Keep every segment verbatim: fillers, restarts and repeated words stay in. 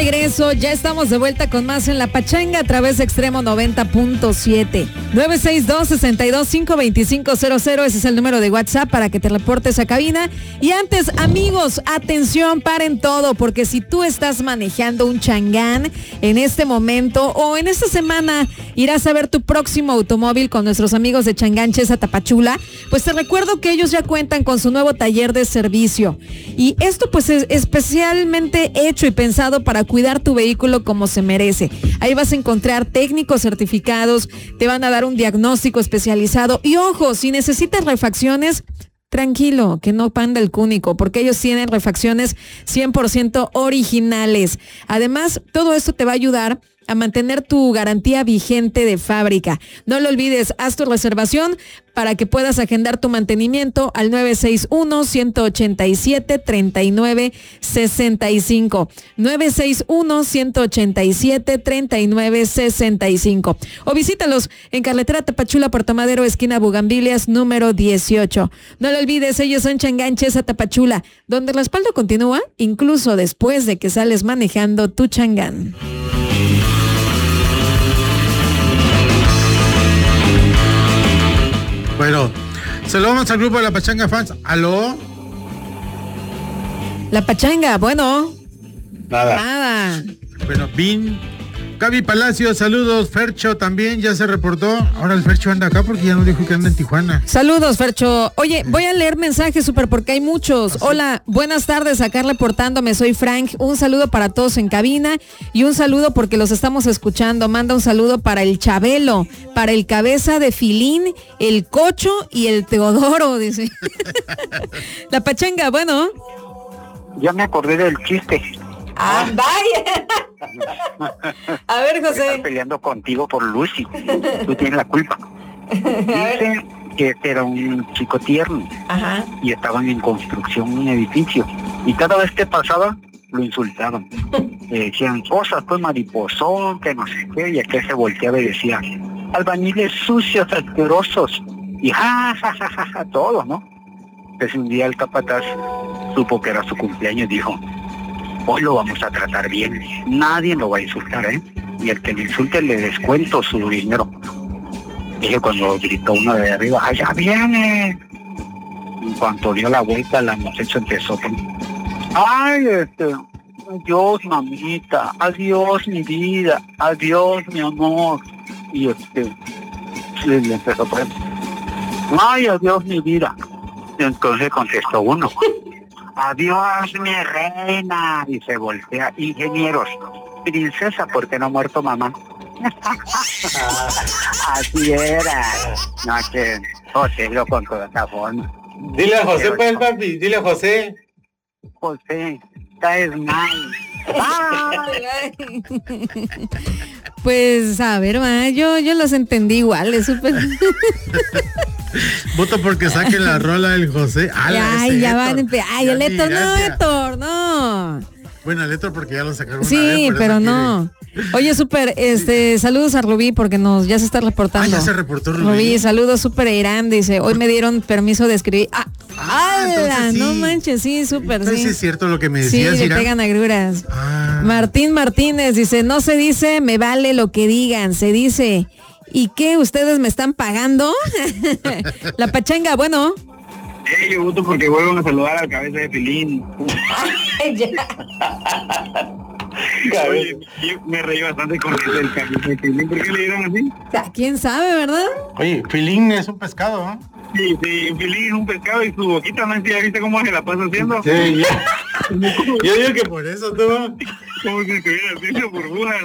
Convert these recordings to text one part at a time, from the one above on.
regreso, ya estamos de vuelta con más en La Pachanga a través de Extremo noventa punto siete. nueve seis dos, seis dos cinco, dos cinco cero cero, ese es el número de WhatsApp para que te reportes a cabina. Y antes, amigos, atención, paren todo, porque si tú estás manejando un Changán en este momento o en esta semana irás a ver tu próximo automóvil con nuestros amigos de Changán Chesa Tapachula, pues te recuerdo que ellos ya cuentan con su nuevo taller de servicio. Y esto pues es especialmente hecho y pensado para cuidar tu vehículo como se merece. Ahí vas a encontrar técnicos certificados, te van a dar un diagnóstico especializado y ojo, si necesitas refacciones, tranquilo, que no panda el cúnico, porque ellos tienen refacciones cien por ciento originales. Además, todo esto te va a ayudar a mantener tu garantía vigente de fábrica. No lo olvides, haz tu reservación para que puedas agendar tu mantenimiento al nueve seis uno, uno ocho siete, tres nueve seis cinco. nueve seis uno, uno ocho siete, tres nueve seis cinco. O visítalos en carretera Tapachula, Puerto Madero, esquina Bugambilias, número dieciocho. No lo olvides, ellos son Changán Chesa Tapachula, donde el respaldo continúa incluso después de que sales manejando tu Changán. Bueno, saludamos al grupo de La Pachanga Fans. ¿Aló? La Pachanga, bueno. Nada. Nada. Bueno, Vin, Gaby Palacio, saludos. Fercho también ya se reportó. Ahora el Fercho anda acá porque ya nos dijo que anda en Tijuana. Saludos, Fercho. Oye, voy a leer mensajes súper porque hay muchos. Hola, buenas tardes, acá reportándome, soy Frank. Un saludo para todos en cabina y un saludo porque los estamos escuchando. Manda un saludo para el Chabelo, para el Cabeza de Filín, el Cocho y el Teodoro, dice. La Pachanga, bueno. Ya me acordé del chiste. ¡Ah, vaya! A ver, José. Estoy peleando contigo por Lucy. Tú tienes la culpa. Dice que este era un chico tierno. Ajá. Y estaban en construcción un edificio. Y cada vez que pasaba, lo insultaban. Le decían cosas, pues mariposón, que no sé qué. Y aquel se volteaba y decía, albañiles sucios, asquerosos. Y ja, ja, ja, ja, ja, todos, ¿no? Entonces un día el capataz supo que era su cumpleaños y dijo, hoy lo vamos a tratar bien, nadie lo va a insultar, ¿eh? Y el que le insulte le descuento su dinero. Dije cuando gritó uno de arriba, ¡allá viene! En cuanto dio la vuelta, la muchacha empezó con, ¡ay, este! Adiós, mamita, adiós, mi vida, adiós, mi amor. Y este, le, le empezó por ¡ay, adiós, mi vida! Y entonces contestó uno, adiós, mi reina. Y se voltea, ingenieros, princesa, porque no ha muerto mamá. Así era. No, que José lo contó de esta forma. Dile a José, pues, papi, dile a José. José, caes mal. Pues, a ver, ma, yo, yo los entendí igual, es súper... Voto porque saquen la rola del José. Ay, ay ya van a empezar. Ay, el Héctor, no, Héctor, no. Bueno, el Héctor porque ya lo sacaron. Sí, una vez, pero no. Quiere... Oye, súper, este, saludos a Rubí porque nos, ya se está reportando. Ah, ya se reportó Rubí. Rubí, saludos, súper Irán, dice, hoy me dieron permiso de escribir. Ah, ah ala, sí. No manches, sí, súper, sí. Sí, es cierto lo que me decías, sí, le pegan agruras. Ah. Martín Martínez dice, no se dice, me vale lo que digan, se dice... ¿Y qué? ¿Ustedes me están pagando? La Pachanga, bueno. Sí, yo voto porque vuelven a saludar al Cabeza de Filín. Oye, me reí bastante con el Cabeza de Filín. ¿Por qué le dieron así? ¿Quién sabe, verdad? Oye, Filín es un pescado, ¿no? Sí, sí, Filín es un pescado y su boquita, ¿no? ¿Ya viste cómo se la pasa haciendo? Sí, ya. Yo digo que por eso tú... Como si estuviera haciendo burbujas.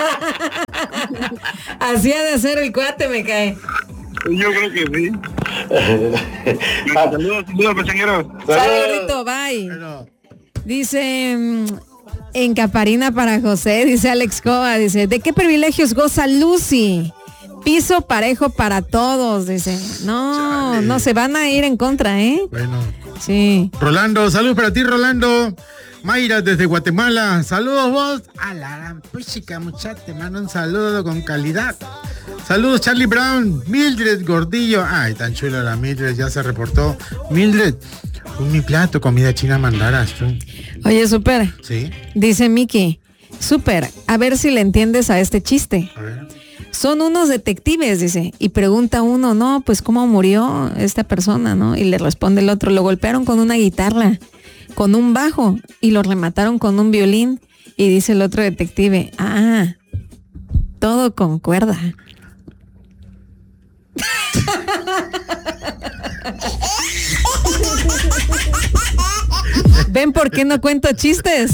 Así ha de ser el cuate, me cae. Yo creo que sí. Saludos, saludos, compañeros. Saludito, bye. Pero... Dice... En Caparina para José, dice Alex Coba, dice, ¿de qué privilegios goza Lucy? Piso parejo para todos, dice. No, Chale. No se van a ir en contra, ¿eh? Bueno. Sí. Rolando, salud para ti, Rolando. Mayra desde Guatemala, saludos vos. A la gran puchica, muchacha, te mando un saludo con calidad. Saludos, Charlie Brown. Mildred Gordillo. Ay, tan chula la Mildred, ya se reportó. Mildred, un mi plato, comida china mandaras tú. Oye, súper. Sí. Dice Miki, Súper, a ver si le entiendes a este chiste. A ver. Son unos detectives, dice, y pregunta uno, no, pues ¿cómo murió esta persona, no? Y le responde el otro, lo golpearon con una guitarra, con un bajo, y lo remataron con un violín. Y dice el otro detective, ah, todo con cuerda. ¿Ven por qué no cuento chistes?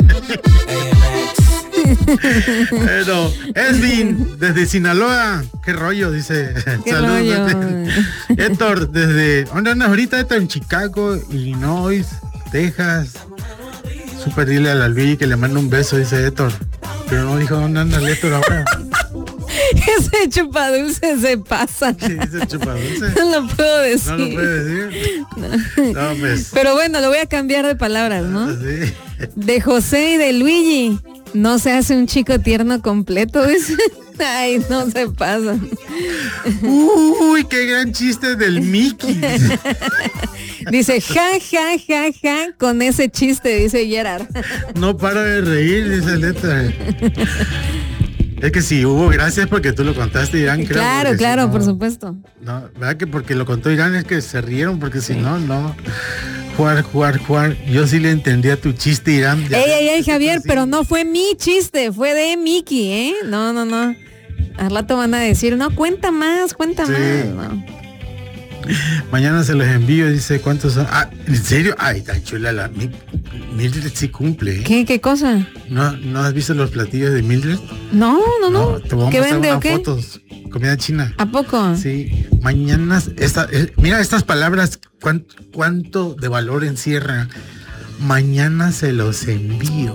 Bueno, Edwin, desde Sinaloa, qué rollo, dice. ¿Qué Saludos. rollo? Héctor, desde, ¿dónde andas ahorita? Héctor, en Chicago, Illinois, Texas. Súper, dile a la Albi que le manda un beso, dice Héctor. Pero no dijo dónde anda el Héctor ahora. Ese chupadulce se pasa. ¿Qué dice chupadulce? No lo puedo decir. No lo puede decir. No, no pues. Pero bueno, lo voy a cambiar de palabras, ¿no? Sí. De José y de Luigi. No se hace un chico tierno completo, dice. Ay, no se pasa. Uy, qué gran chiste del Mickey. Dice, ja, ja, ja, ja, con ese chiste, dice Gerard. No para de reír, dice Leta. Es que sí, hubo gracias porque tú lo contaste, Irán. Creo, Claro, claro, si no, por supuesto. No, ¿verdad que porque lo contó Irán es que se rieron? Porque si no, no. Jugar, jugar, jugar. Yo sí le entendía tu chiste, Irán. Ya Ey, ves, ey, ey, ¿qué Javier, pasa? pero no fue mi chiste, fue de Mickey, ¿eh? No, no, no. Al rato van a decir, no, cuenta más, cuenta Sí. más. No. Mañana se los envío, dice, ¿cuántos son? Ah, ¿en serio? Ay, tan chula la... Mi- Mildred sí cumple, ¿eh? ¿Qué, qué cosa? ¿No, ¿No has visto los platillos de Mildred? No, no, no. te voy a ¿Qué mostrar vende unas o qué? fotos. Comida china. ¿A poco? Sí, mañana, esta, eh, mira estas palabras, cuánto, cuánto de valor encierran. Mañana se los envío.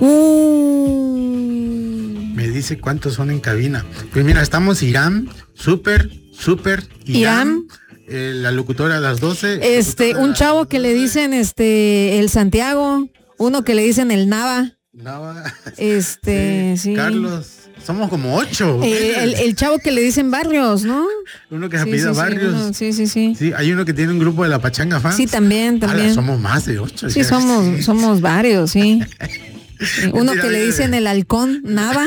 Uh. Me dice cuántos son en cabina. Pues mira, estamos Irán, súper, súper, Irán, Irán. eh, la locutora a las doce. Este, locutora un a chavo las que le doce, dicen este el Santiago, uno que le dicen el Nava, Nava, este, sí. Carlos, somos como ocho. Eh, el, el chavo que le dicen Barrios, ¿no? Uno que se Sí, apellida sí, sí, Barrios. uno- sí, sí, sí. Sí, hay uno que tiene un grupo de la Pachanga Fans. Sí, también, Ala, también. somos más de ocho. Sí, ya. somos, somos varios, sí. Sí, uno Mira, que le mira, dicen mira. el halcón, Nava.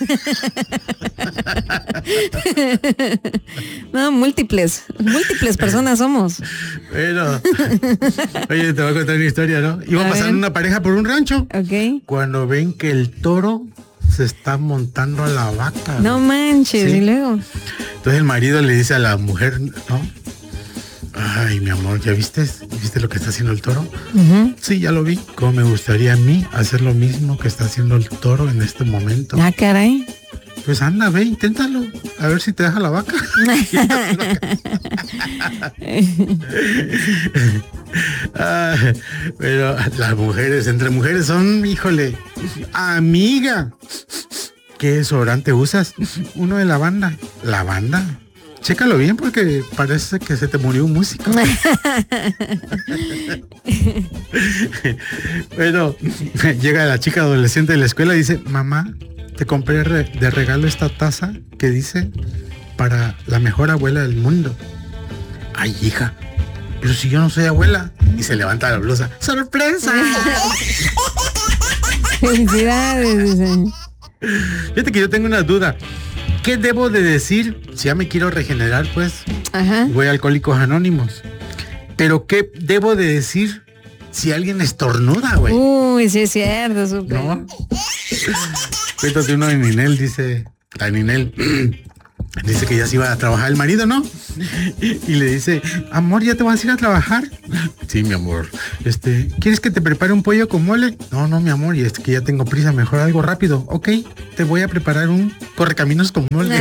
No, múltiples, múltiples personas somos. Bueno, oye, te voy a contar una historia, ¿no? Iba A pasando ver. una pareja por un rancho. Ok. Cuando ven que el toro se está montando a la vaca. No manches, Sí. y luego. Entonces el marido le dice a la mujer, ¿no? Ay, mi amor, ¿ya viste? ¿Viste lo que está haciendo el toro? Ujú. Sí, ya lo vi. Como me gustaría a mí hacer lo mismo que está haciendo el toro en este momento. Ah, caray. Pues anda, ve, inténtalo. A ver si te deja la vaca. Ah, pero las mujeres, entre mujeres son, híjole, amiga. ¿Qué desodorante usas? Uno de lavanda. ¿Lavanda? Chécalo bien porque parece que se te murió un músico. Bueno, llega la chica adolescente de la escuela y dice, mamá, te compré re- de regalo esta taza que dice para la mejor abuela del mundo. Ay, hija, pero si yo no soy abuela. Y se levanta la blusa. ¡Sorpresa! Felicidades, dice. Fíjate que yo tengo una duda. ¿Qué debo de decir si ya me quiero regenerar, pues? Ajá. Voy a Alcohólicos Anónimos. Pero ¿qué debo de decir si alguien estornuda, güey? Uy, sí es cierto, súper. ¿No? Cuéntate uno de Ninel, dice, la Ninel, dice que ya se iba a trabajar el marido, ¿no? Y le dice, amor, ¿ya te vas a ir a trabajar? Sí, mi amor. Este, ¿quieres que te prepare un pollo con mole? No, no, mi amor, y es que ya tengo prisa, mejor algo rápido. Ok, te voy a preparar un correcaminos con mole.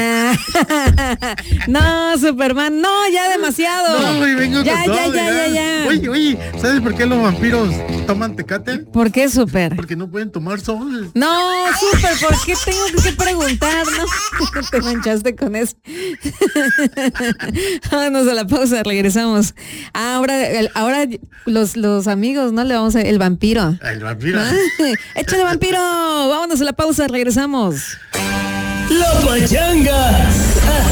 No, Superman, no, ya demasiado. No, güey, vengo ya, con ya, todo, ya, ya, ya. Oye, oye, ¿sabes por qué los vampiros toman tecate? ¿Por qué, Super? Porque no pueden tomar sol. No, Super, ¿por qué tengo que preguntar? No, te manchaste con eso. Vámonos a la pausa, regresamos. Ah, ahora, el- ahora los, los amigos, ¿no? Le vamos a el vampiro. El vampiro. ¿No? Échale, vampiro. Vámonos a la pausa, regresamos. La Pachanga.